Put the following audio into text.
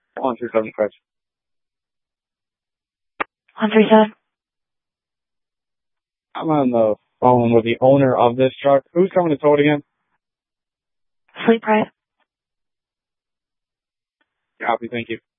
1375. 137. I'm on the phone with the owner of this truck. Who's coming to tow it again? Fleet Pride. Copy, thank you.